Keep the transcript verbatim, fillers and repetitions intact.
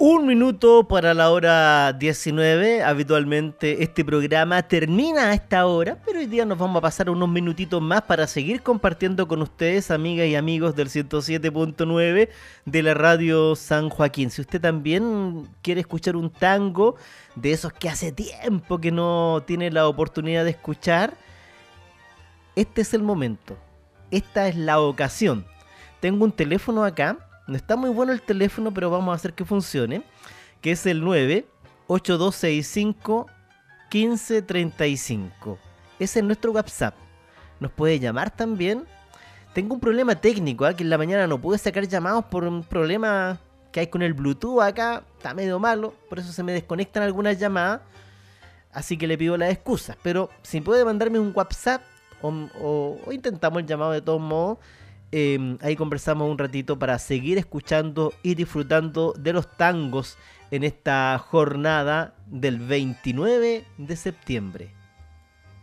Un minuto para la hora diecinueve. Habitualmente este programa termina a esta hora, pero hoy día nos vamos a pasar unos minutitos más para seguir compartiendo con ustedes, amigas y amigos del ciento siete punto nueve de la radio San Joaquín. Si usted también quiere escuchar un tango de esos que hace tiempo que no tiene la oportunidad de escuchar, este es el momento. Esta es la ocasión. Tengo un teléfono acá. No está muy bueno el teléfono, pero vamos a hacer que funcione. Que es el nueve ocho dos seis cinco uno cinco tres cinco. Ese es nuestro WhatsApp. Nos puede llamar también. Tengo un problema técnico, ¿eh? Que en la mañana no pude sacar llamados por un problema que hay con el Bluetooth acá. Está medio malo, por eso se me desconectan algunas llamadas. Así que le pido las excusas. Pero si puede mandarme un WhatsApp o, o, o intentamos el llamado de todos modos. Eh, ahí conversamos un ratito para seguir escuchando y disfrutando de los tangos en esta jornada del veintinueve de septiembre.